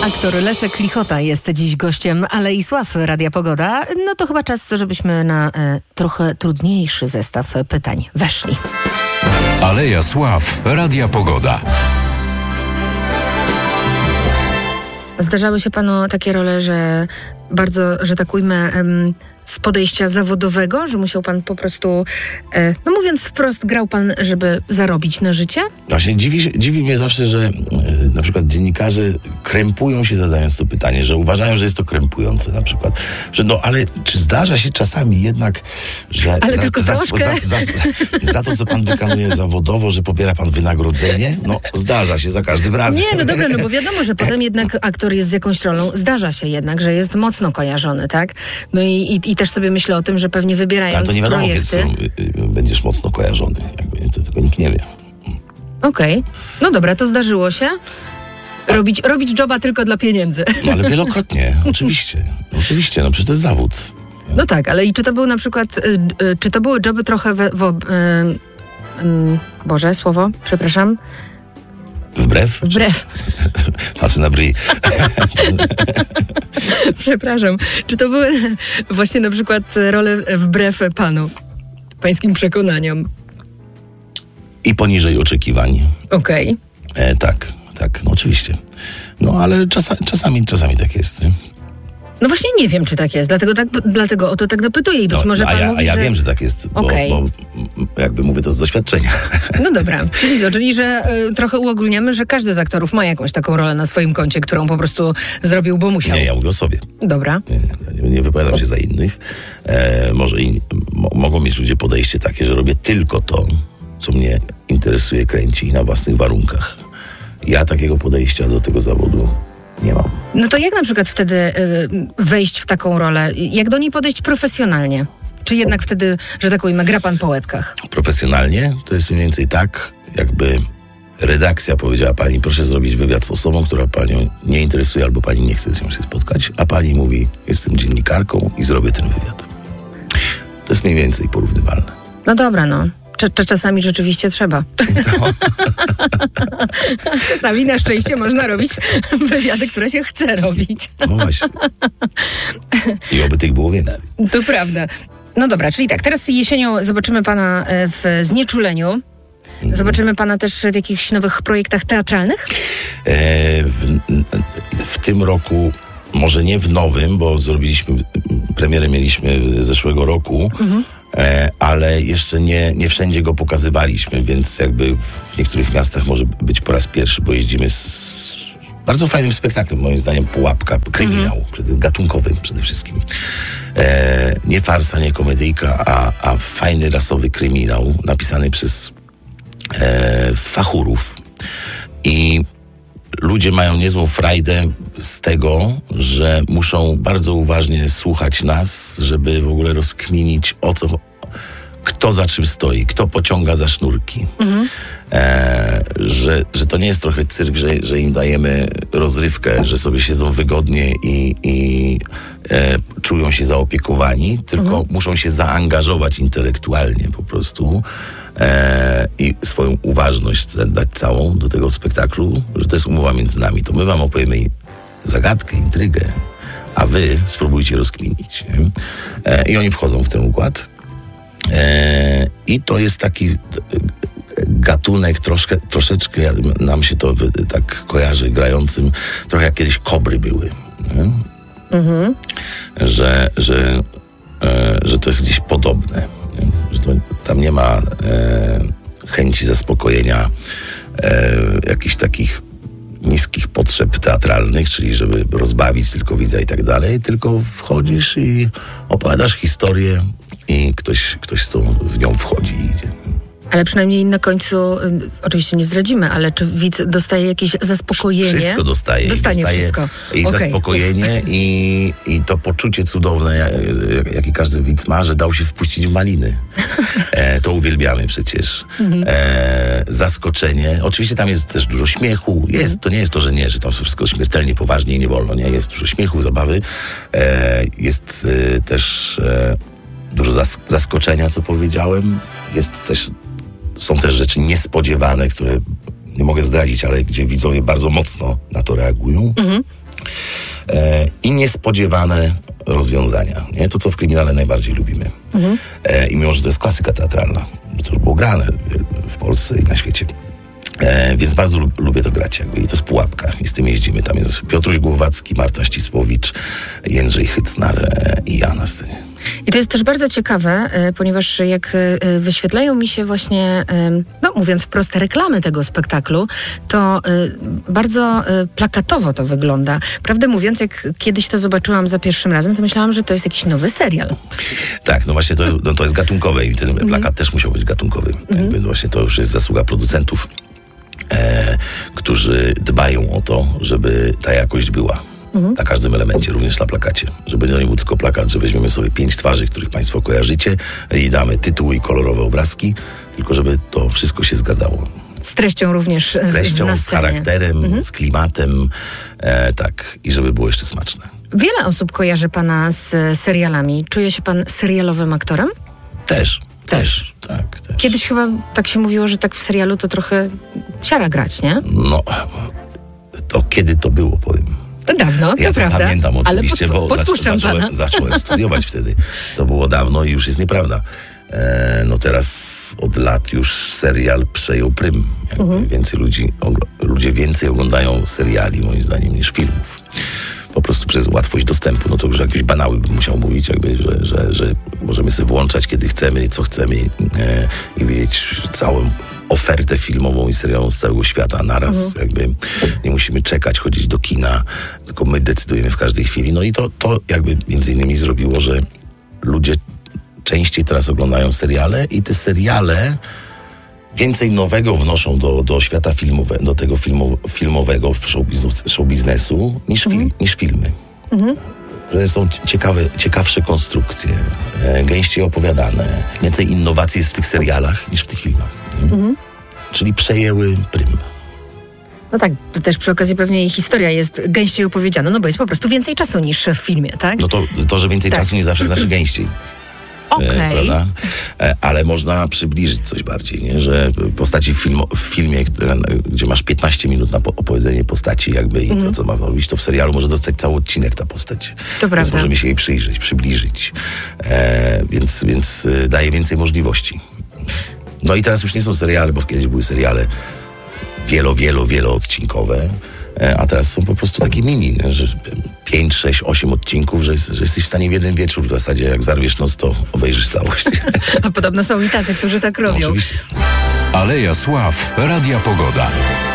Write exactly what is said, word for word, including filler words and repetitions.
Aktor Leszek Lichota jest dziś gościem Alei Sław Radia Pogoda. No to chyba czas, żebyśmy na e, trochę trudniejszy zestaw pytań weszli. Aleja Sław Radia Pogoda. Zdarzały się panu takie role, że bardzo, że tak ujmę, em, z podejścia zawodowego, że musiał pan po prostu, e, no mówiąc wprost, grał pan, żeby zarobić na życie? Właśnie dziwi, dziwi mnie zawsze, że e, na przykład dziennikarze krępują się zadając to pytanie, że uważają, że jest to krępujące na przykład. Że no ale czy zdarza się czasami jednak, że Ale za, tylko za, troszkę. za, za, za to, co pan wykonuje zawodowo, że pobiera pan wynagrodzenie? No zdarza się za każdym razem. Nie, no dobra, no bo wiadomo, że potem jednak aktor jest z jakąś rolą, zdarza się jednak, że jest mocno kojarzony, tak? No i, i, i też sobie myślę o tym, że pewnie wybierając Ale to nie wiadomo, projekty... kiedy będziesz mocno kojarzony. Jakby, to tego nikt nie wie. Okej, okay. No dobra, to zdarzyło się. Robić, robić joba tylko dla pieniędzy. No ale wielokrotnie, oczywiście. Oczywiście, no przecież to jest zawód. No tak, ale i czy to był na przykład, y, y, czy to były joby trochę we, w, y, y, Boże, słowo, przepraszam. Wbrew? Wbrew. Patrzę na bryj. Przepraszam. Czy to były właśnie na przykład role wbrew panu, pańskim przekonaniom? I poniżej oczekiwań. Okej. Okay. E, tak, tak, no oczywiście. No ale czasa, czasami, czasami tak jest. Nie? No właśnie nie wiem, czy tak jest, dlatego, tak, dlatego o to tak dopytuję i być no, może a pan ja, mówi, A ja że... wiem, że tak jest, bo, okay. bo jakby mówię to z doświadczenia. No dobra, czyli co, czyli że y, trochę uogólniamy, że każdy z aktorów ma jakąś taką rolę na swoim koncie, którą po prostu zrobił, bo musiał. Nie, ja mówię o sobie. Dobra. Nie, nie, nie wypowiadam się za innych. E, może in, mo, mogą mieć ludzie podejście takie, że robię tylko to, co mnie interesuje, kręci na własnych warunkach. Ja takiego podejścia do tego zawodu nie mam. No to jak na przykład wtedy y, wejść w taką rolę? Jak do niej podejść profesjonalnie? Czy jednak wtedy, że tak ujmę, gra pan po łebkach? Profesjonalnie to jest mniej więcej tak, jakby redakcja powiedziała pani, proszę zrobić wywiad z osobą, która panią nie interesuje albo pani nie chce z nią się spotkać, a pani mówi, jestem dziennikarką i zrobię ten wywiad. To jest mniej więcej porównywalne. No dobra, no. Cz- czasami rzeczywiście trzeba. No. Czasami na szczęście można robić wywiady, które się chce robić. No właśnie. I oby tych było więcej. To prawda. No dobra, czyli tak, teraz jesienią zobaczymy pana w Znieczuleniu. Zobaczymy pana też w jakichś nowych projektach teatralnych? E, w, w tym roku, może nie w nowym, bo zrobiliśmy, premierę mieliśmy zeszłego roku, mhm. e, ale jeszcze nie, nie wszędzie go pokazywaliśmy, więc jakby w niektórych miastach może być po raz pierwszy, bo jeździmy z bardzo fajnym spektaklem, moim zdaniem, Pułapka, kryminał, mhm. gatunkowy przede wszystkim. E, nie farsa, nie komedyjka, a, a fajny, rasowy kryminał, napisany przez e, fachurów. I ludzie mają niezłą frajdę z tego, że muszą bardzo uważnie słuchać nas, żeby w ogóle rozkminić, o co, kto za czym stoi, kto pociąga za sznurki. Mhm. E, że, że to nie jest trochę cyrk, że, że im dajemy rozrywkę, że sobie siedzą wygodnie i, i e, czują się zaopiekowani, tylko mhm. muszą się zaangażować intelektualnie po prostu. E, i swoją uważność dać całą do tego spektaklu, że to jest umowa między nami. To my wam opowiemy zagadkę, intrygę, a wy spróbujcie rozkminić. Nie? E, I oni wchodzą w ten układ. E, I to jest taki gatunek troszkę, troszeczkę, nam się to tak kojarzy grającym, trochę jak kiedyś kobry były. Nie? Mhm. Że, że, e, że to jest gdzieś podobne. Nie? Że to, tam nie ma e, chęci zaspokojenia e, jakichś takich niskich potrzeb teatralnych, czyli żeby rozbawić tylko widza i tak dalej, tylko wchodzisz i opowiadasz historię i ktoś, ktoś z tą w nią wchodzi i idzie. Ale przynajmniej na końcu, y, oczywiście nie zdradzimy, ale czy widz dostaje jakieś zaspokojenie? Wszystko dostaje. Dostanie dostaje wszystko. I okay. zaspokojenie i, i to poczucie cudowne, jakie każdy widz ma, że dał się wpuścić w maliny. E, to uwielbiamy przecież. Mhm. E, zaskoczenie. Oczywiście tam jest też dużo śmiechu. Jest, mhm. To nie jest to, że nie, że tam wszystko śmiertelnie poważnie i nie wolno. Nie, jest dużo śmiechu, zabawy. E, jest e, też e, dużo zas- zaskoczenia, co powiedziałem. Jest też Są też rzeczy niespodziewane, które nie mogę zdradzić, ale gdzie widzowie bardzo mocno na to reagują. Mhm. E, I niespodziewane rozwiązania. Nie? To, co w kryminale najbardziej lubimy. Mhm. E, I mimo, że to jest klasyka teatralna, to już było grane w Polsce i na świecie. E, więc bardzo lub, lubię to grać jakby. I to jest pułapka. I z tym jeździmy. Tam jest Piotruś Głowacki, Marta Ścisłowicz, Jędrzej Hycnar e, i ja na scenie. I to jest też bardzo ciekawe, ponieważ jak wyświetlają mi się właśnie, no mówiąc wprost, reklamy tego spektaklu, to bardzo plakatowo to wygląda. Prawdę mówiąc, jak kiedyś to zobaczyłam za pierwszym razem, to myślałam, że to jest jakiś nowy serial. Tak, no właśnie to, no to jest gatunkowe i ten mm. plakat też musiał być gatunkowy. Mm. Jakby właśnie to już jest zasługa producentów, e, którzy dbają o to, żeby ta jakość była. Na każdym elemencie, również na plakacie. Żeby to nie był tylko plakat, że weźmiemy sobie pięć twarzy, których państwo kojarzycie i damy tytuł i kolorowe obrazki, tylko żeby to wszystko się zgadzało. Z treścią również. Z treścią, z, z charakterem, mhm. z klimatem, e, tak. I żeby było jeszcze smaczne. Wiele osób kojarzy pana z serialami. Czuje się pan serialowym aktorem? Też. Też. Też, tak. Też. Kiedyś chyba tak się mówiło, że tak w serialu to trochę siara grać, nie? No, to kiedy to było, powiem. To dawno, to ja to prawda. pamiętam oczywiście, ale pod, bo podpuszczam zacząłem, pana. zacząłem studiować wtedy. To było dawno i już jest nieprawda. E, no teraz od lat już serial przejął prym. Mhm. Więcej ludzi, ogl- ludzie więcej oglądają seriali, moim zdaniem, niż filmów. Po prostu przez łatwość dostępu. No to już jakieś banały bym musiał mówić, jakby, że, że, że możemy sobie włączać, kiedy chcemy, co chcemy e, i wiedzieć całą ofertę filmową i serialową z całego świata naraz. Mhm. Jakby nie musimy czekać, chodzić do kina, tylko my decydujemy w każdej chwili. No i to, to jakby między innymi zrobiło, że ludzie częściej teraz oglądają seriale i te seriale więcej nowego wnoszą do, do świata filmowego, do tego filmu, filmowego show, biznes, show biznesu niż, mhm. fil, niż filmy. Mhm. Że są ciekawe, ciekawsze konstrukcje, e, gęściej opowiadane. Więcej innowacji jest w tych serialach niż w tych filmach. Mhm. Czyli przejęły prym. No tak, też przy okazji pewnie jej historia jest gęściej opowiedziana, no bo jest po prostu więcej czasu niż w filmie, tak? No to, to że więcej tak. czasu nie zawsze znaczy gęściej. Okej. Okay. E, ale można przybliżyć coś bardziej, nie? Że postaci w, film, w filmie, gdzie masz piętnaście minut na opowiedzenie postaci jakby i mm. to, co ma robić, to w serialu może dostać cały odcinek ta postać. To prawda. Więc możemy się jej przyjrzeć, przybliżyć. E, więc, więc daje więcej możliwości. No i teraz już nie są seriale, bo kiedyś były seriale wielo, wielo, wieloodcinkowe, a teraz są po prostu takie mini, nie? Że pięć, sześć, osiem odcinków, że, że jesteś w stanie w jeden wieczór w zasadzie, jak zarwiesz nos, to obejrzysz całość. A podobno są i tacy, którzy tak robią. No, oczywiście. Aleja Sław, Radia Pogoda.